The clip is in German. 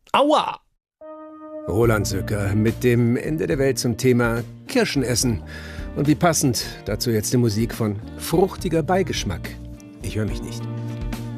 Aua! Roland Söcker mit dem Ende der Welt zum Thema Kirschen essen. Und wie passend, dazu jetzt die Musik von Fruchtiger Beigeschmack. Ich höre mich nicht.